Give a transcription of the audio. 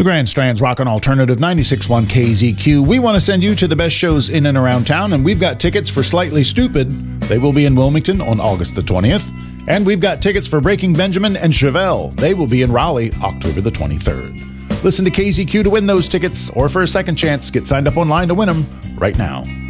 Grand Strand's Rockin' Alternative 96.1 KZQ. We want to send you to the best shows in and around town, and we've got tickets for Slightly Stupid. They will be in Wilmington on August the 20th. And we've got tickets for Breaking Benjamin and Chevelle. They will be in Raleigh October the 23rd. Listen to KZQ to win those tickets, or for a second chance, get signed up online to win them right now.